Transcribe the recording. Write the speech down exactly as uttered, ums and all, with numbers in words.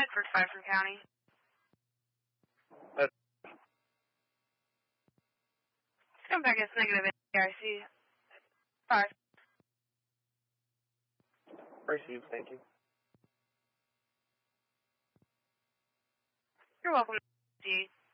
Bedford, Pfeiffer County. Uh, Come back as negative A I C. Five. Received, thank you. You're welcome.